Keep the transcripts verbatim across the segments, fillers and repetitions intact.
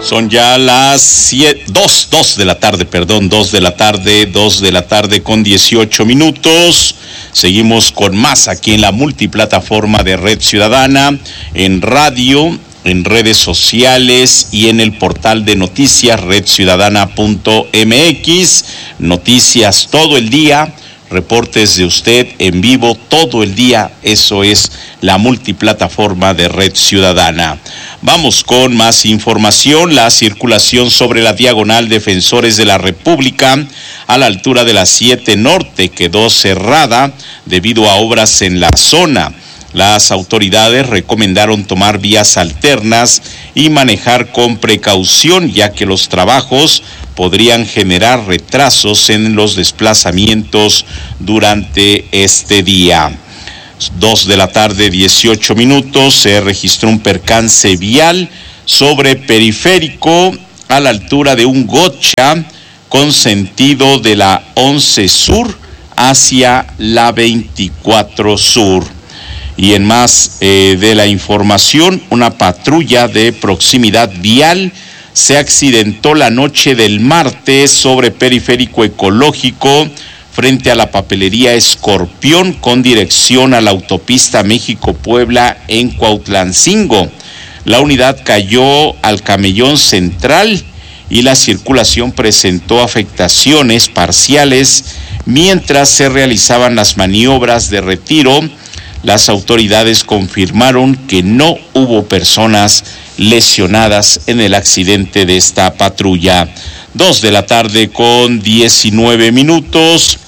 Son ya las siete, dos, dos de la tarde, perdón, dos de la tarde, dos de la tarde con dieciocho minutos. Seguimos con más aquí en la multiplataforma de Red Ciudadana, en radio, en redes sociales y en el portal de noticias red ciudadana punto m x. Noticias todo el día, reportes de usted en vivo todo el día. Eso es la multiplataforma de Red Ciudadana. Vamos con más información. La circulación sobre la diagonal Defensores de la República a la altura de la siete Norte quedó cerrada debido a obras en la zona. Las autoridades recomendaron tomar vías alternas y manejar con precaución, ya que los trabajos podrían generar retrasos en los desplazamientos durante este día. Dos de la tarde, dieciocho minutos, se registró un percance vial sobre Periférico a la altura de un gocha con sentido de la once Sur hacia la veinticuatro Sur. Y en más eh, de la información, una patrulla de proximidad vial se accidentó la noche del martes sobre Periférico Ecológico frente a la papelería Escorpión con dirección a la autopista México-Puebla en Cuautlancingo. La unidad cayó al camellón central y la circulación presentó afectaciones parciales mientras se realizaban las maniobras de retiro. Las autoridades confirmaron que no hubo personas lesionadas en el accidente de esta patrulla. Dos de la tarde con diecinueve minutos.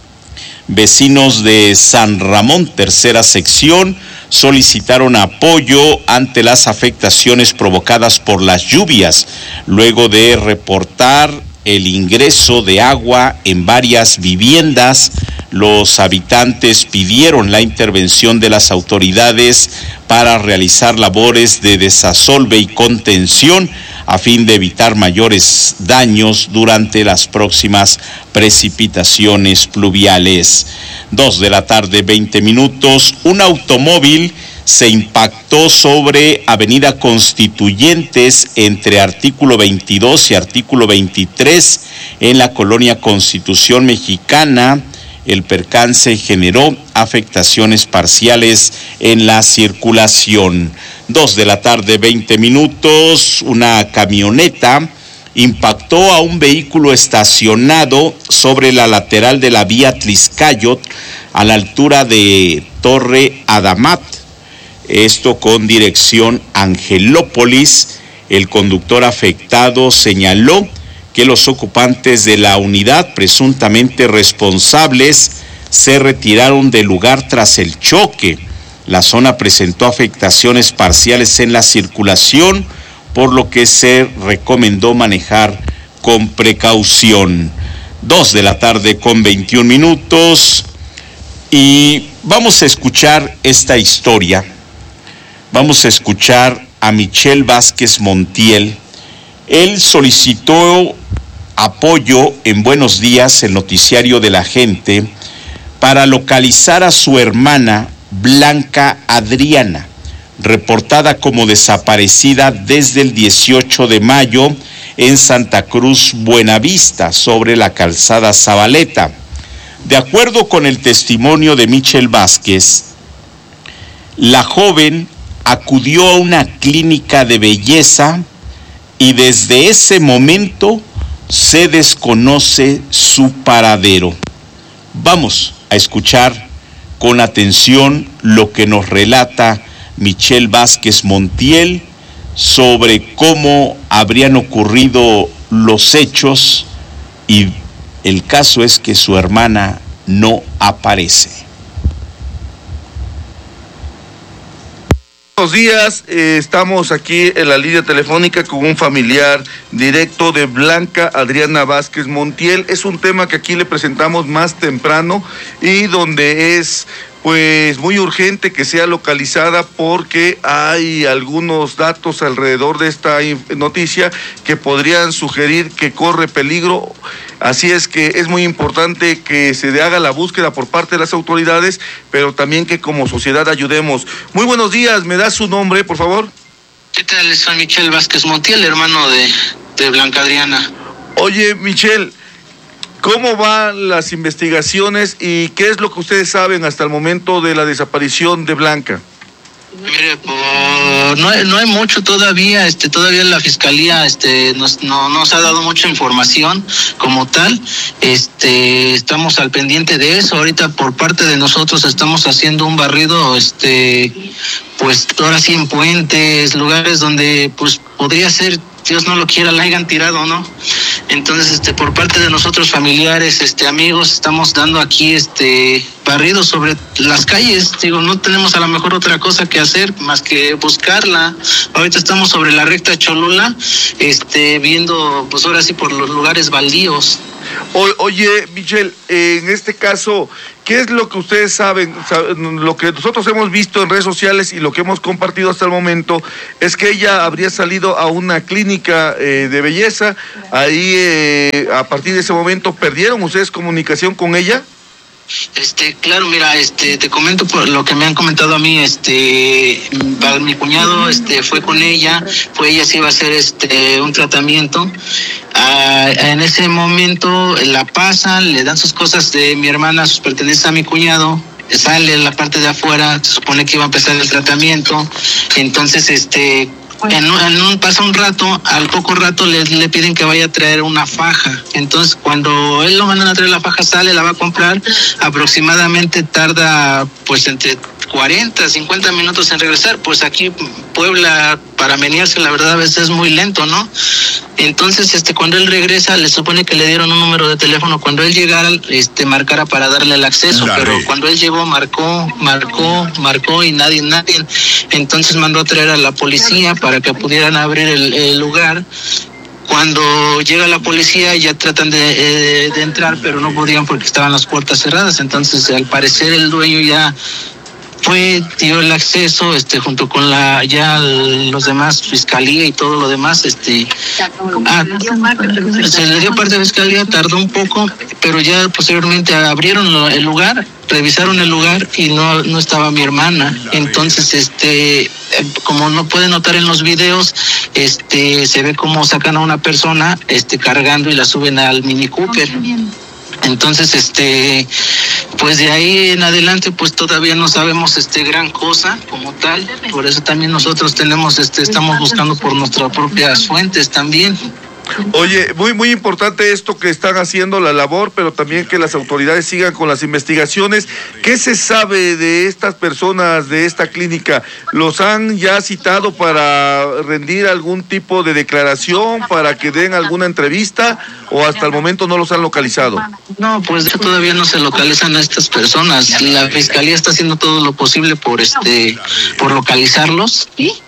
Vecinos de San Ramón, tercera sección, solicitaron apoyo ante las afectaciones provocadas por las lluvias, luego de reportar el ingreso de agua en varias viviendas. Los habitantes pidieron la intervención de las autoridades para realizar labores de desasolve y contención a fin de evitar mayores daños durante las próximas precipitaciones pluviales. Dos de la tarde, veinte minutos, un automóvil se impactó sobre Avenida Constituyentes entre artículo veintidós y artículo veintitrés en la colonia Constitución Mexicana. El percance generó afectaciones parciales en la circulación. Dos de la tarde, veinte minutos, una camioneta impactó a un vehículo estacionado sobre la lateral de la vía Tliscayot a la altura de Torre Adamat. Esto con dirección Angelópolis. El conductor afectado señaló que los ocupantes de la unidad presuntamente responsables se retiraron del lugar tras el choque. La zona presentó afectaciones parciales en la circulación, por lo que se recomendó manejar con precaución. Dos de la tarde con veintiún minutos y vamos a escuchar esta historia. Vamos a escuchar a Michel Vázquez Montiel. Él solicitó apoyo en Buenos Días, el noticiario de la gente, para localizar a su hermana Blanca Adriana, reportada como desaparecida desde el dieciocho de mayo en Santa Cruz, Buenavista, sobre la calzada Zabaleta. De acuerdo con el testimonio de Michel Vázquez, la joven acudió a una clínica de belleza y desde ese momento se desconoce su paradero. Vamos a escuchar con atención lo que nos relata Michel Vázquez Montiel sobre cómo habrían ocurrido los hechos, y el caso es que su hermana no aparece. Buenos días, eh, estamos aquí en la línea telefónica con un familiar directo de Blanca Adriana Vázquez Montiel. Es un tema que aquí le presentamos más temprano y donde es pues muy urgente que sea localizada porque hay algunos datos alrededor de esta noticia que podrían sugerir que corre peligro. Así es que es muy importante que se haga la búsqueda por parte de las autoridades, pero también que como sociedad ayudemos. Muy buenos días, ¿me da su nombre, por favor? ¿Qué tal? Soy Michelle Vázquez Montiel, hermano de, de Blanca Adriana. Oye, Michelle, ¿cómo van las investigaciones y qué es lo que ustedes saben hasta el momento de la desaparición de Blanca? Mire, pues, no, hay, no hay mucho todavía, este, todavía la fiscalía, este, nos, no nos ha dado mucha información como tal, este, estamos al pendiente de eso. Ahorita por parte de nosotros estamos haciendo un barrido, este, pues ahora sí en puentes, lugares donde, pues podría ser, Dios no lo quiera, la hayan tirado, ¿no? Entonces, este, por parte de nosotros familiares, este, amigos, estamos dando aquí, este, barridos sobre las calles. Digo, no tenemos a lo mejor otra cosa que hacer más que buscarla. Ahorita estamos sobre la recta Cholula, este, viendo, pues ahora sí por los lugares baldíos. O, oye, Michelle, en este caso, ¿qué es lo que ustedes saben? Lo que nosotros hemos visto en redes sociales y lo que hemos compartido hasta el momento es que ella habría salido a una clínica eh, de belleza. Ahí, eh, a partir de ese momento, ¿perdieron ustedes comunicación con ella? Este, claro, mira, este, te comento por lo que me han comentado a mí, este, mi cuñado, este, fue con ella, fue ella se iba a hacer, este, un tratamiento. Ah, en ese momento la pasan, le dan sus cosas de mi hermana, sus pertenencias a mi cuñado. Sale la parte de afuera, se supone que iba a empezar el tratamiento, entonces, este, En un, en un pasa un rato, al poco rato le, le piden que vaya a traer una faja. Entonces, cuando él lo mandan a traer la faja, sale, la va a comprar, aproximadamente tarda pues entre cuarenta, cincuenta minutos en regresar. Pues aquí Puebla, para menearse, la verdad a veces es muy lento, ¿no? Entonces, este, cuando él regresa, le supone que le dieron un número de teléfono. Cuando él llegara, este, marcara para darle el acceso. Dale. Pero cuando él llegó, marcó, marcó, marcó y nadie, nadie. Entonces mandó a traer a la policía para que pudieran abrir el, el lugar. Cuando llega la policía ya tratan de, eh, de entrar, pero no podían porque estaban las puertas cerradas. Entonces, al parecer, el dueño ya fue, dio el acceso, este, junto con la ya los demás, fiscalía y todo lo demás, este, ah, se le dio parte de fiscalía, tardó un poco, pero ya posteriormente abrieron el lugar, revisaron el lugar y no, no estaba mi hermana. Entonces, este, como no pueden notar en los videos, este, se ve como sacan a una persona, este, cargando y la suben al Mini Cooper. Entonces, este, pues de ahí en adelante, pues todavía no sabemos, este, gran cosa como tal. Por eso también nosotros tenemos, este, estamos buscando por nuestras propias fuentes también. Oye, muy muy importante esto que están haciendo la labor, pero también que las autoridades sigan con las investigaciones. ¿Qué se sabe de estas personas de esta clínica? ¿Los han ya citado para rendir algún tipo de declaración, para que den alguna entrevista, o hasta el momento no los han localizado? No, pues todavía no se localizan a estas personas. La fiscalía está haciendo todo lo posible por este, por localizarlos.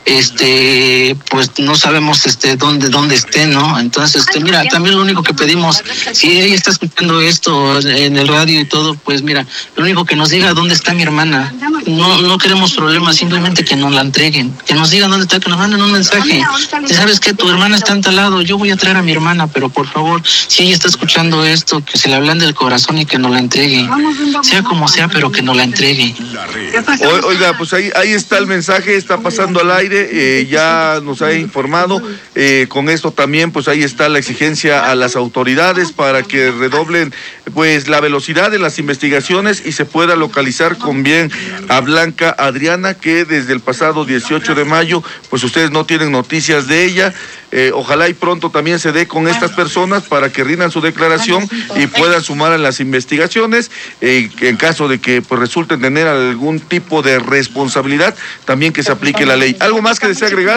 Este, pues no sabemos este dónde dónde estén, ¿no? Entonces, este, mira, también lo único que pedimos, si ella está escuchando esto en el radio y todo, pues mira, lo único que nos diga dónde está mi hermana. No no queremos problemas, simplemente que nos la entreguen, que nos digan dónde está, que nos manden un mensaje. Si sabes que tu hermana está en tal lado, yo voy a traer a mi hermana, pero por favor, si ella está escuchando esto, que se le hablen del corazón y que nos la entregue, sea como sea, pero que nos la entregue. O, oiga, pues ahí ahí está el mensaje, está pasando al aire, eh, ya nos ha informado, eh, con esto también, pues ahí está la exigencia a las autoridades para que redoblen pues la velocidad de las investigaciones y se pueda localizar con bien a Blanca Adriana, que desde el pasado dieciocho de mayo, pues ustedes no tienen noticias de ella. Eh, ojalá y pronto también se dé con estas personas para que rindan su declaración y puedan sumar a las investigaciones, eh, en caso de que pues resulten tener algún tipo de responsabilidad, también que se aplique la ley. ¿Algo más que desea agregar?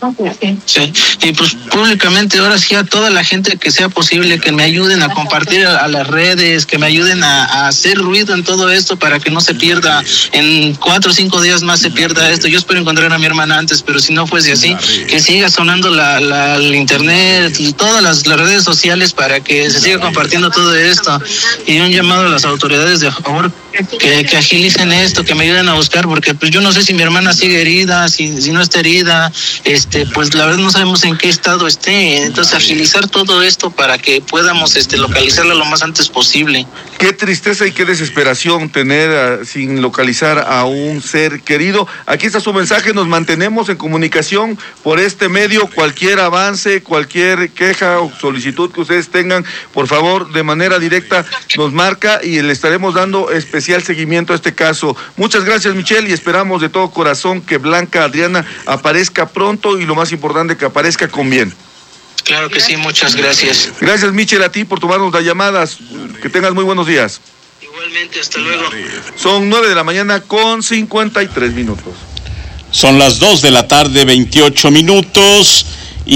Sí, y pues públicamente ahora sí a toda la gente que sea posible, que me ayuden a compartir a, a las redes, que me ayuden a, a hacer ruido en todo esto para que no se pierda, en cuatro o cinco días más se pierda esto. Yo espero encontrar a mi hermana antes, pero si no fuese así, que siga sonando la, la el internet y todas las, las redes sociales para que se siga compartiendo todo esto, y un llamado a las autoridades de favor que, que agilicen esto, que me ayuden a buscar, porque pues yo no sé si mi hermana sigue herida, si, si no está herida, este, pues la verdad no sabemos en qué estado esté. Entonces agilizar todo esto para que podamos este, localizarla lo más antes posible. Qué tristeza y qué desesperación tener uh, sin localizar a un ser querido. Aquí está su mensaje, nos mantenemos en comunicación por este medio. Cualquier avance, cualquier queja o solicitud que ustedes tengan, por favor, de manera directa nos marca y le estaremos dando especial seguimiento a este caso. Muchas gracias, Michelle, y esperamos de todo corazón que Blanca Adriana aparezca pronto y lo más importante, que aparezca con bien. Claro que sí, muchas gracias. Gracias, Michelle, a ti por tomarnos las llamadas. Que tengas muy buenos días. Igualmente, hasta luego. Son nueve de la mañana con cincuenta y tres minutos. Son las dos de la tarde, veintiocho minutos,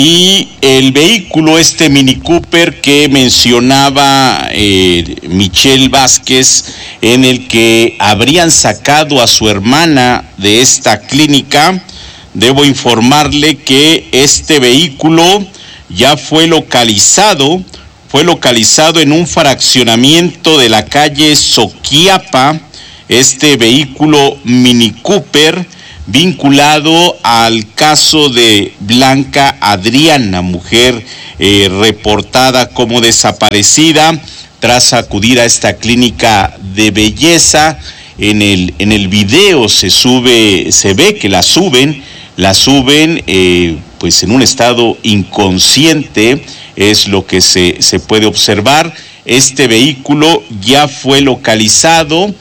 y el vehículo, este Mini Cooper que mencionaba eh, Michelle Vázquez, en el que habrían sacado a su hermana de esta clínica, debo informarle que este vehículo ya fue localizado, fue localizado en un fraccionamiento de la calle Soquiapa, este vehículo Mini Cooper, vinculado al caso de Blanca Adriana, mujer eh, reportada como desaparecida tras acudir a esta clínica de belleza. En el, en el video se sube, se ve que la suben, la suben eh, pues en un estado inconsciente, es lo que se, se puede observar. Este vehículo ya fue localizado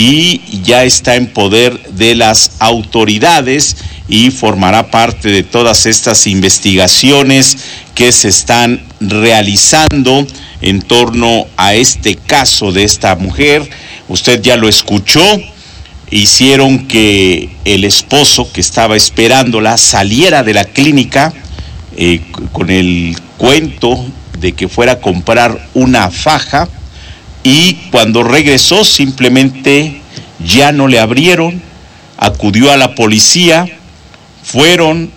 y ya está en poder de las autoridades y formará parte de todas estas investigaciones que se están realizando en torno a este caso de esta mujer. Usted ya lo escuchó. Hicieron que el esposo que estaba esperándola saliera de la clínica eh, con el cuento de que fuera a comprar una faja, y cuando regresó simplemente ya no le abrieron. Acudió a la policía, fueron,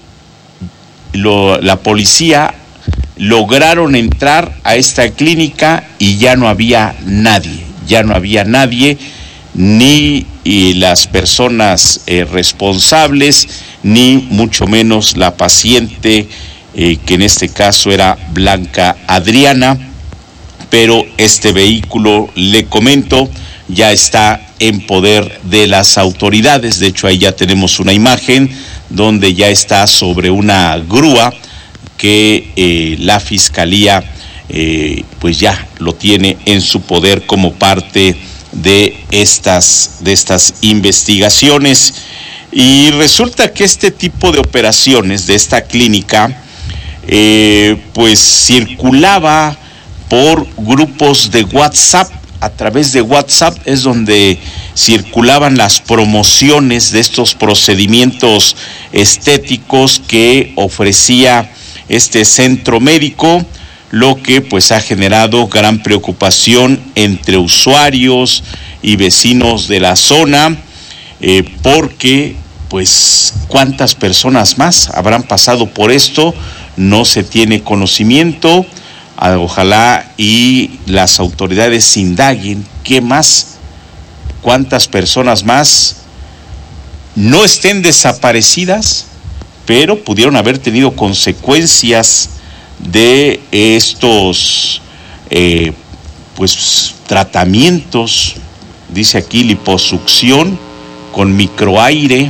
lo, la policía lograron entrar a esta clínica y ya no había nadie, ya no había nadie, ni y las personas eh, responsables, ni mucho menos la paciente, eh, que en este caso era Blanca Adriana, pero este vehículo, le comento, ya está en poder de las autoridades. De hecho, ahí ya tenemos una imagen donde ya está sobre una grúa que eh, la Fiscalía eh, pues ya lo tiene en su poder como parte de estas, de estas investigaciones. Y resulta que este tipo de operaciones de esta clínica eh, pues circulaba por grupos de WhatsApp. A través de WhatsApp es donde circulaban las promociones de estos procedimientos estéticos que ofrecía este centro médico, lo que pues ha generado gran preocupación entre usuarios y vecinos de la zona, eh, porque pues cuántas personas más habrán pasado por esto, no se tiene conocimiento. Ojalá y las autoridades indaguen qué más, cuántas personas más no estén desaparecidas, pero pudieron haber tenido consecuencias de estos eh, pues tratamientos. Dice aquí liposucción con microaire,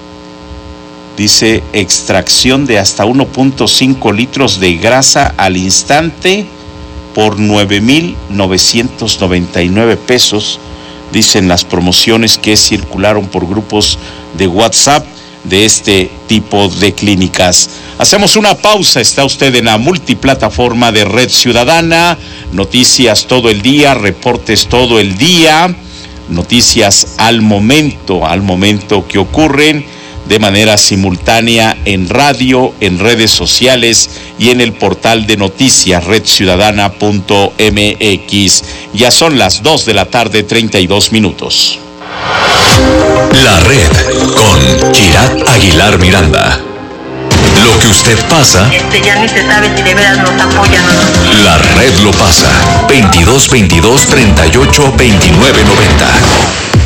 dice extracción de hasta uno punto cinco litros de grasa al instante por nueve mil novecientos noventa y nueve pesos, dicen las promociones que circularon por grupos de WhatsApp de este tipo de clínicas. Hacemos una pausa. Está usted en la multiplataforma de Red Ciudadana, noticias todo el día, reportes todo el día, noticias al momento, al momento que ocurren, de manera simultánea en radio, en redes sociales y en el portal de noticias red ciudadana punto m x. Ya son las dos de la tarde, treinta y dos minutos. La Red con Kirat Aguilar Miranda. Lo que usted pasa, este ya ni se sabe si de veras nos apoyan o no. La Red lo pasa. veintidós veintidós treinta y ocho veintinueve noventa.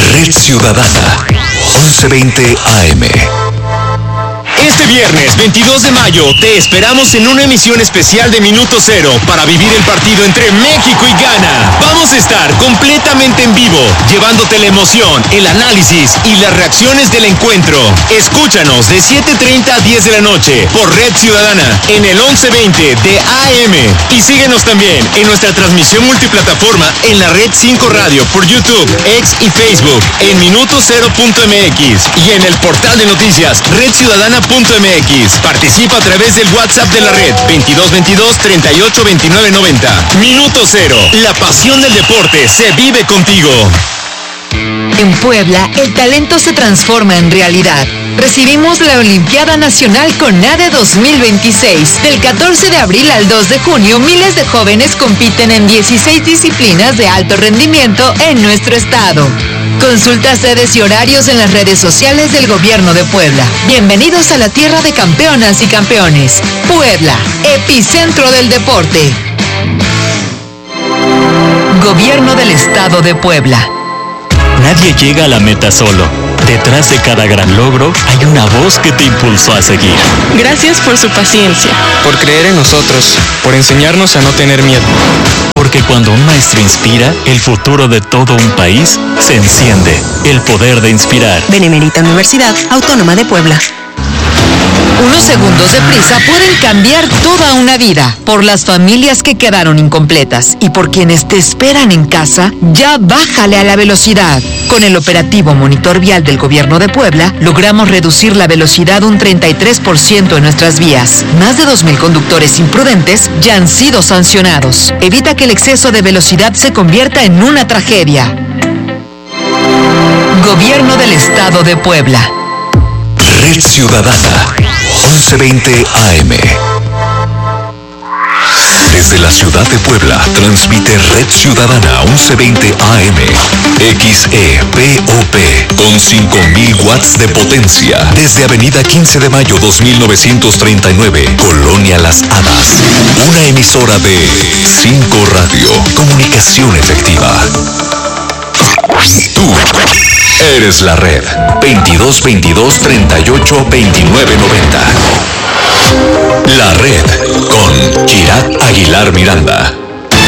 Red Ciudadana, once veinte A M. Este viernes veintidós de mayo te esperamos en una emisión especial de Minuto Cero para vivir el partido entre México y Ghana. Vamos a estar completamente en vivo, llevándote la emoción, el análisis y las reacciones del encuentro. Escúchanos de siete treinta a diez de la noche por Red Ciudadana en el once veinte de A M. Y síguenos también en nuestra transmisión multiplataforma en la Red cinco Radio por YouTube, X y Facebook en minuto cero punto m x y en el portal de noticias red ciudadana punto m x. Participa a través del WhatsApp de la red veintidós veintidós treinta y ocho veintinueve noventa. Minuto Cero, la pasión del deporte se vive contigo. En Puebla, el talento se transforma en realidad. Recibimos la Olimpiada Nacional CONADE dos mil veintiséis. Del catorce de abril al dos de junio, miles de jóvenes compiten en dieciséis disciplinas de alto rendimiento en nuestro estado. Consulta sedes y horarios en las redes sociales del Gobierno de Puebla. Bienvenidos a la tierra de campeonas y campeones. Puebla, epicentro del deporte. Gobierno del Estado de Puebla. Nadie llega a la meta solo. Detrás de cada gran logro hay una voz que te impulsó a seguir. Gracias por su paciencia. Por creer en nosotros. Por enseñarnos a no tener miedo. Porque cuando un maestro inspira, el futuro de todo un país se enciende. El poder de inspirar. Benemérita Universidad Autónoma de Puebla. Unos segundos de prisa pueden cambiar toda una vida. Por las familias que quedaron incompletas y por quienes te esperan en casa, ya bájale a la velocidad. Con el operativo Monitor Vial del Gobierno de Puebla, logramos reducir la velocidad un treinta y tres por ciento en nuestras vías. Más de dos mil conductores imprudentes ya han sido sancionados. Evita que el exceso de velocidad se convierta en una tragedia. Gobierno del Estado de Puebla. Red Ciudadana, once veinte A M. Desde la ciudad de Puebla, transmite Red Ciudadana once veinte A M. X E P O P con cinco mil watts de potencia. Desde Avenida quince de mayo dos mil novecientos treinta y nueve, Colonia Las Hadas. Una emisora de cinco Radio. Comunicación efectiva. Tú eres la red. veintidós veintidós treinta y ocho veintinueve noventa. La red con Chirat Aguilar Miranda.